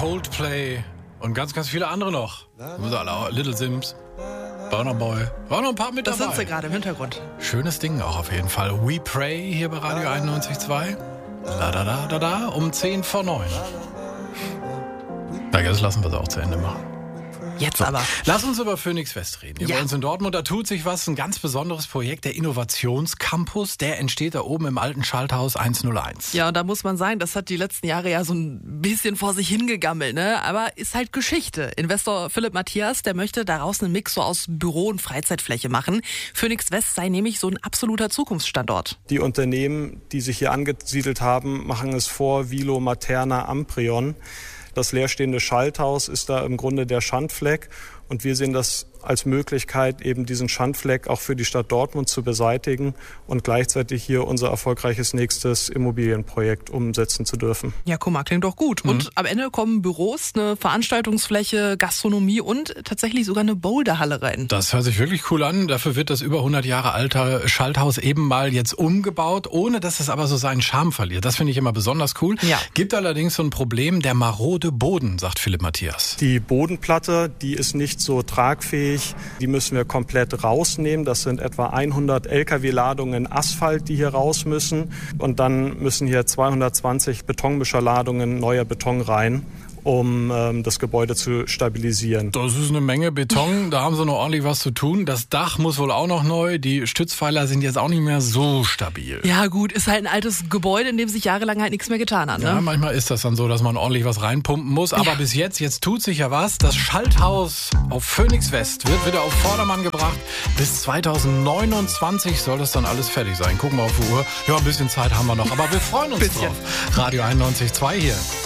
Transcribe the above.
Coldplay und ganz, ganz viele andere noch. Little Sims, Burna Boy. War noch ein paar mit dabei. Das sind sie gerade im Hintergrund. Schönes Ding auch auf jeden Fall. We Pray hier bei Radio 91.2. Da, um 10 vor 9. Na, jetzt lassen wir es auch zu Ende machen. Jetzt aber. Lass uns über Phoenix West reden. Hier bei uns in Dortmund, da tut sich was. Ein ganz besonderes Projekt, der Innovationscampus. Der entsteht da oben im alten Schalthaus 101. Ja, und da muss man sagen, das hat die letzten Jahre ja so ein bisschen vor sich hingegammelt, ne? Aber ist halt Geschichte. Investor Philipp Matthias, der möchte daraus einen Mix so aus Büro- und Freizeitfläche machen. Phoenix West sei nämlich so ein absoluter Zukunftsstandort. Die Unternehmen, die sich hier angesiedelt haben, machen es vor, Vilo, Materna, Amprion. Das leerstehende Schalthaus ist da im Grunde der Schandfleck und wir sehen das als Möglichkeit, eben diesen Schandfleck auch für die Stadt Dortmund zu beseitigen und gleichzeitig hier unser erfolgreiches nächstes Immobilienprojekt umsetzen zu dürfen. Ja, guck mal, klingt doch gut. Und am Ende kommen Büros, eine Veranstaltungsfläche, Gastronomie und tatsächlich sogar eine Boulderhalle rein. Das hört sich wirklich cool an. Dafür wird das über 100 Jahre alte Schalthaus eben mal jetzt umgebaut, ohne dass es aber so seinen Charme verliert. Das finde ich immer besonders cool. Ja. Gibt allerdings so ein Problem, der marode Boden, sagt Philipp Matthias. Die Bodenplatte, die ist nicht so tragfähig. Die müssen wir komplett rausnehmen. Das sind etwa 100 Lkw-Ladungen Asphalt, die hier raus müssen. Und dann müssen hier 220 Betonmischerladungen neuer Beton rein, um das Gebäude zu stabilisieren. Das ist eine Menge Beton, da haben sie noch ordentlich was zu tun. Das Dach muss wohl auch noch neu, die Stützpfeiler sind jetzt auch nicht mehr so stabil. Ja gut, ist halt ein altes Gebäude, in dem sich jahrelang halt nichts mehr getan hat. Ne? Ja, manchmal ist das dann so, dass man ordentlich was reinpumpen muss. Aber bis jetzt tut sich ja was. Das Schalthaus auf Phoenix West wird wieder auf Vordermann gebracht. Bis 2029 soll das dann alles fertig sein. Gucken wir auf die Uhr. Ja, ein bisschen Zeit haben wir noch, aber wir freuen uns drauf. Radio 91.2 hier.